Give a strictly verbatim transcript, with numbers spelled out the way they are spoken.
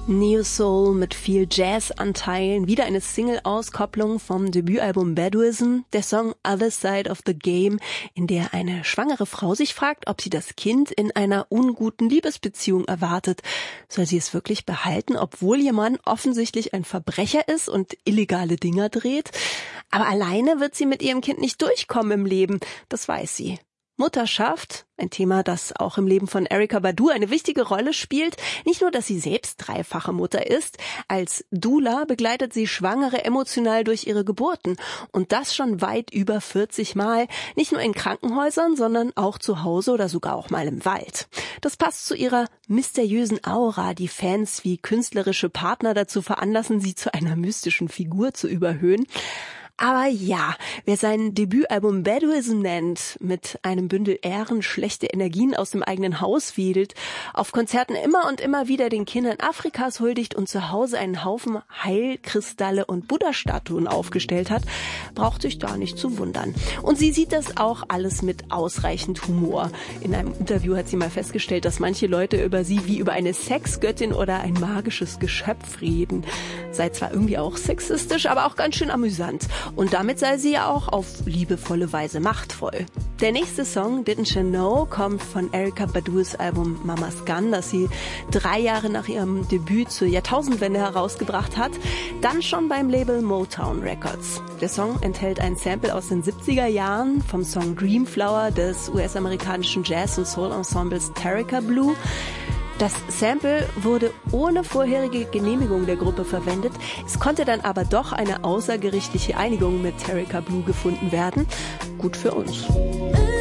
Neo-Soul mit viel Jazz-Anteilen, wieder eine Single-Auskopplung vom Debütalbum Baduizm, der Song Other Side of the Game, in der eine schwangere Frau sich fragt, ob sie das Kind in einer unguten Liebesbeziehung erwartet. Soll sie es wirklich behalten, obwohl ihr Mann offensichtlich ein Verbrecher ist und illegale Dinger dreht? Aber alleine wird sie mit ihrem Kind nicht durchkommen im Leben, das weiß sie. Mutterschaft, ein Thema, das auch im Leben von Erykah Badu eine wichtige Rolle spielt. Nicht nur, dass sie selbst dreifache Mutter ist, als Doula begleitet sie Schwangere emotional durch ihre Geburten. Und das schon weit über vierzig Mal, nicht nur in Krankenhäusern, sondern auch zu Hause oder sogar auch mal im Wald. Das passt zu ihrer mysteriösen Aura, die Fans wie künstlerische Partner dazu veranlassen, sie zu einer mystischen Figur zu überhöhen. Aber ja, wer sein Debütalbum Baduizm nennt, mit einem Bündel Ähren schlechte Energien aus dem eigenen Haus wedelt, auf Konzerten immer und immer wieder den Kindern Afrikas huldigt und zu Hause einen Haufen Heilkristalle und Buddha-Statuen aufgestellt hat, braucht sich da nicht zu wundern. Und sie sieht das auch alles mit ausreichend Humor. In einem Interview hat sie mal festgestellt, dass manche Leute über sie wie über eine Sexgöttin oder ein magisches Geschöpf reden. Sei zwar irgendwie auch sexistisch, aber auch ganz schön amüsant. Und damit sei sie ja auch auf liebevolle Weise machtvoll. Der nächste Song, Didn't You Know, kommt von Erykah Badus Album Mama's Gun, das sie drei Jahre nach ihrem Debüt zur Jahrtausendwende herausgebracht hat, dann schon beim Label Motown Records. Der Song enthält ein Sample aus den siebziger Jahren vom Song Dreamflower des U S-amerikanischen Jazz- und Soul-Ensembles Tarika Blue. Das Sample wurde ohne vorherige Genehmigung der Gruppe verwendet. Es konnte dann aber doch eine außergerichtliche Einigung mit Tarika Blue gefunden werden. Gut für uns.